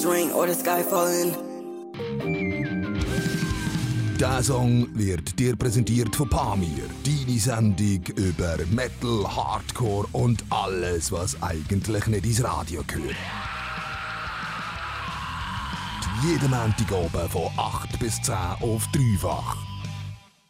Rain or the sky falling. Der Song wird dir präsentiert von Pamir, deine Sendung über Metal, Hardcore und alles, was eigentlich nicht ins Radio gehört. Jeden Montag oben von 8 bis 10 auf Dreifach.